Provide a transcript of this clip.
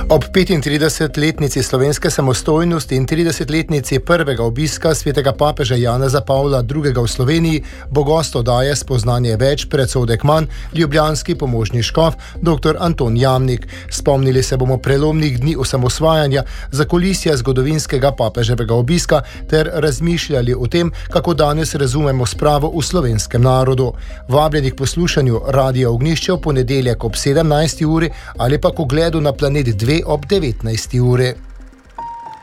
Ob 35-letnici slovenske samostojnosti in 30-letnici prvega obiska svetega papeža Janeza Pavla II. V Sloveniji bo gost oddaje Spoznanje več, predsodek manj, ljubljanski pomožni škof dr. Anton Jamnik. Spomnili se bomo prelomnih dni osamosvajanja, zakulisja zgodovinskega papeževega obiska ter razmišljali o tem, kako danes razumemo spravo v slovenskem narodu. Vabljeni k poslušanju Radia Ognjišče v ponedeljek ob 17. uri ali pa k ogledu na Planet 2 ob 19. uri.